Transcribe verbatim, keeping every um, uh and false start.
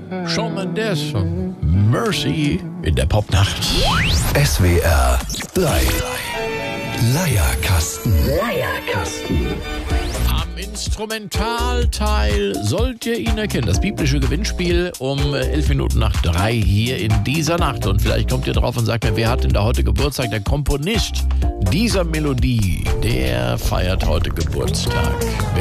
Shawn Mendes, Mercy in der Popnacht. S W R drei. Leierkasten. Leierkasten. Am Instrumentalteil sollt ihr ihn erkennen. Das biblische Gewinnspiel um elf Minuten nach drei hier in dieser Nacht. Und vielleicht kommt ihr drauf und sagt mir, wer hat denn da heute Geburtstag? Der Komponist dieser Melodie, der feiert heute Geburtstag.